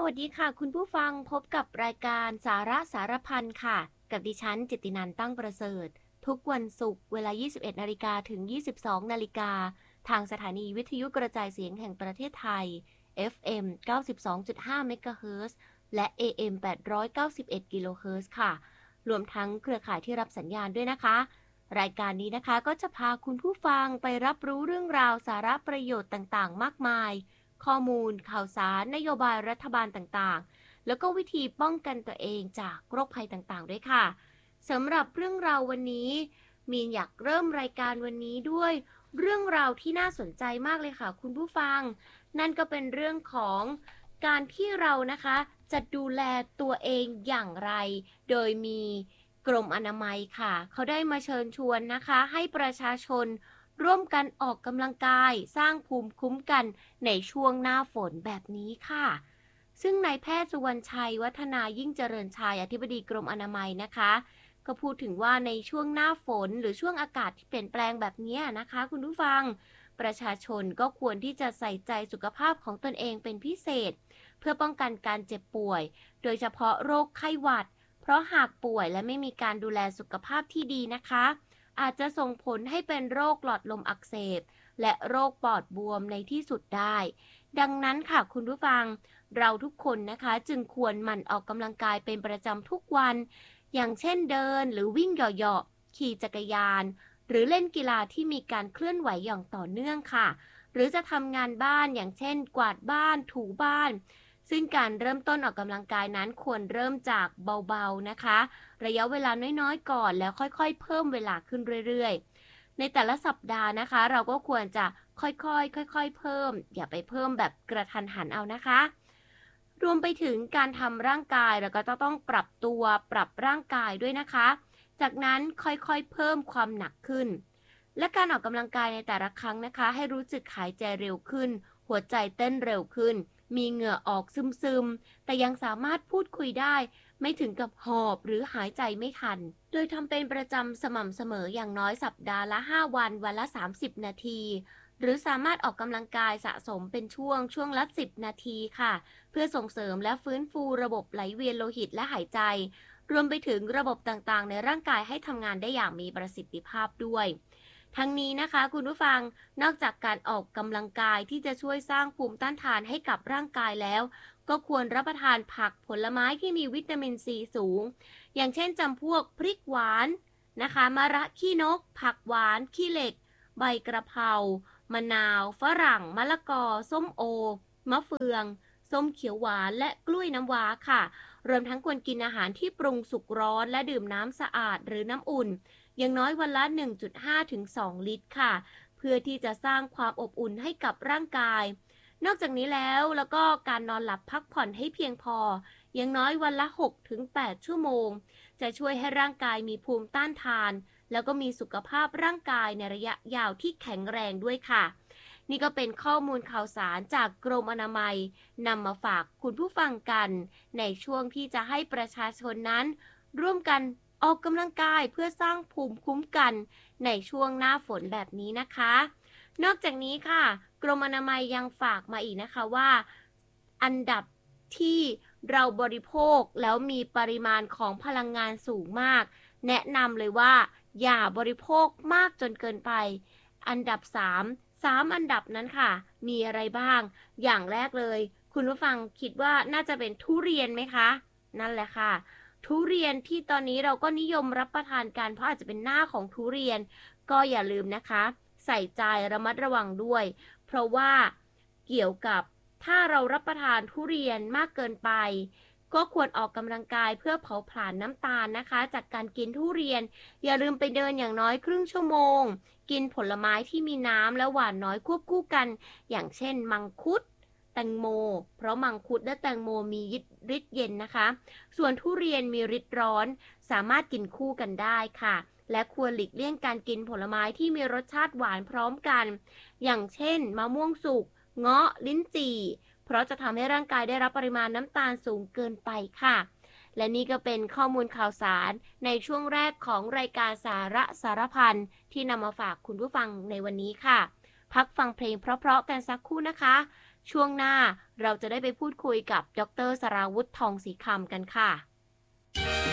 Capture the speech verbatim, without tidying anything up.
วัสดีค่ะคุณผู้ฟังพบกับรายการสาระสารพันค่ะกับดิฉันจิตตินันท์ตั้งประเสริฐทุกวันศุกร์เวลา ยี่สิบเอ็ดนาฬิกาถึง ยี่สิบสองนาฬิกาทางสถานีวิทยุกระจายเสียงแห่งประเทศไทย เอฟ เอ็ม เก้าสิบสองจุดห้า เมกะเฮิรตซ์และ เอ เอ็ม แปดร้อยเก้าสิบเอ็ด กิโลเฮิรตซ์ค่ะรวมทั้งเครือข่ายที่รับสัญญาณด้วยนะคะรายการนี้นะคะก็จะพาคุณผู้ฟังไปรับรู้เรื่องราวสาระประโยชน์ต่างๆมากมายข้อมูลข่าวสารนโยบายรัฐบาลต่างๆแล้วก็วิธีป้องกันตัวเองจากโรคภัยต่างๆด้วยค่ะสำหรับเรื่องราววันนี้มีนอยากเริ่มรายการวันนี้ด้วยเรื่องราวที่น่าสนใจมากเลยค่ะคุณผู้ฟังนั่นก็เป็นเรื่องของการที่เรานะคะจะดูแลตัวเองอย่างไรโดยมีกรมอนามัยค่ะเขาได้มาเชิญชวนนะคะให้ประชาชนร่วมกันออกกำลังกายสร้างภูมิคุ้มกันในช่วงหน้าฝนแบบนี้ค่ะซึ่งนายแพทย์สุวรรณชัยวัฒนายิ่งเจริญชัยอธิบดีกรมอนามัยนะคะก็พูดถึงว่าในช่วงหน้าฝนหรือช่วงอากาศที่เปลี่ยนแปลงแบบนี้นะคะคุณผู้ฟังประชาชนก็ควรที่จะใส่ใจสุขภาพของตนเองเป็นพิเศษเพื่อป้องกันการเจ็บป่วยโดยเฉพาะโรคไข้หวัดเพราะหากป่วยและไม่มีการดูแลสุขภาพที่ดีนะคะอาจจะส่งผลให้เป็นโรคหลอดลมอักเสบและโรคปอดบวมในที่สุดได้ดังนั้นค่ะคุณผู้ฟังเราทุกคนนะคะจึงควรหมั่นออกกำลังกายเป็นประจำทุกวันอย่างเช่นเดินหรือวิ่งเหยาะๆขี่จักรยานหรือเล่นกีฬาที่มีการเคลื่อนไหวอย่างต่อเนื่องค่ะหรือจะทำงานบ้านอย่างเช่นกวาดบ้านถูบ้านซึ่งการเริ่มต้นออกกำลังกายนั้นควรเริ่มจากเบาๆนะคะระยะเวลาน้อยๆก่อนแล้วค่อยๆเพิ่มเวลาขึ้นเรื่อยๆในแต่ละสัปดาห์นะคะเราก็ควรจะค่อยๆค่อยๆเพิ่มอย่าไปเพิ่มแบบกระทันหันเอานะคะรวมไปถึงการทำร่างกายแล้วก็ต้องปรับตัวปรับร่างกายด้วยนะคะจากนั้นค่อยๆเพิ่มความหนักขึ้นและการออกกำลังกายในแต่ละครั้งนะคะให้รู้สึกหายใจเร็วขึ้นหัวใจเต้นเร็วขึ้นมีเหงื่อออกซึมๆแต่ยังสามารถพูดคุยได้ไม่ถึงกับหอบหรือหายใจไม่ทันโดยทำเป็นประจำสม่ำเสมออย่างน้อยสัปดาห์ละห้าวันวันละสามสิบนาทีหรือสามารถออกกำลังกายสะสมเป็นช่วงช่วงละสิบนาทีค่ะเพื่อส่งเสริมและฟื้นฟูระบบไหลเวียนโลหิตและหายใจรวมไปถึงระบบต่างๆในร่างกายให้ทำงานได้อย่างมีประสิทธิภาพด้วยทั้งนี้นะคะคุณผู้ฟังนอกจากการออกกำลังกายที่จะช่วยสร้างภูมิต้านทานให้กับร่างกายแล้วก็ควรรับประทานผักผลไม้ที่มีวิตามินซีสูงอย่างเช่นจำพวกพริกหวานนะคะมะระขี้นกผักหวานขี้เหล็กใบกระเพรามะนาวฝรั่งมะละกอส้มโอมะเฟืองส้มเขียวหวานและกล้วยน้ำว้าค่ะรวมทั้งควรกินอาหารที่ปรุงสุกร้อนและดื่มน้ำสะอาดหรือน้ำอุ่นอย่างน้อยวันละ หนึ่งจุดห้า ถึง สอง ลิตรค่ะเพื่อที่จะสร้างความอบอุ่นให้กับร่างกายนอกจากนี้แล้วแล้วก็การนอนหลับพักผ่อนให้เพียงพออย่างน้อยวันละ หกถึงแปด ชั่วโมงจะช่วยให้ร่างกายมีภูมิต้านทานแล้วก็มีสุขภาพร่างกายในระยะยาวที่แข็งแรงด้วยค่ะนี่ก็เป็นข้อมูลข่าวสารจากกรมอนามัยนำมาฝากคุณผู้ฟังกันในช่วงที่จะให้ประชาชนนั้นร่วมกันออกกำลังกายเพื่อสร้างภูมิคุ้มกันในช่วงหน้าฝนแบบนี้นะคะนอกจากนี้ค่ะกรมอนามัยยังฝากมาอีกนะคะว่าอันดับที่เราบริโภคแล้วมีปริมาณของพลังงานสูงมากแนะนำเลยว่าอย่าบริโภคมากจนเกินไปอันดับสามสามอันดับนั้นค่ะมีอะไรบ้างอย่างแรกเลยคุณผู้ฟังคิดว่าน่าจะเป็นทุเรียนไหมคะนั่นแหละค่ะทุเรียนที่ตอนนี้เราก็นิยมรับประทานกันเพราะอาจจะเป็นหน้าของทุเรียนก็อย่าลืมนะคะใส่ใจระมัดระวังด้วยเพราะว่าเกี่ยวกับถ้าเรารับประทานทุเรียนมากเกินไปก็ควรออกกำลังกายเพื่อเผาผลาญน้ำตาลนะคะจากการกินทุเรียนอย่าลืมไปเดินอย่างน้อยครึ่งชั่วโมงกินผลไม้ที่มีน้ำและหวานน้อยควบคู่กันอย่างเช่นมังคุดแตงโมเพราะมังคุดและแตงโมมีฤทธิ์เย็นนะคะส่วนทุเรียนมีฤทธิ์ร้อนสามารถกินคู่กันได้ค่ะและควรหลีกเลี่ยงการกินผลไม้ที่มีรสชาติหวานพร้อมกันอย่างเช่นมะม่วงสุกเงาะลิ้นจี่เพราะจะทำให้ร่างกายได้รับปริมาณน้ำตาลสูงเกินไปค่ะและนี่ก็เป็นข้อมูลข่าวสารในช่วงแรกของรายการสาระสารพันที่นำมาฝากคุณผู้ฟังในวันนี้ค่ะพักฟังเพลงเพราะๆกันสักครู่นะคะช่วงหน้าเราจะได้ไปพูดคุยกับดรสราวุธทองศรีคำกันค่ะ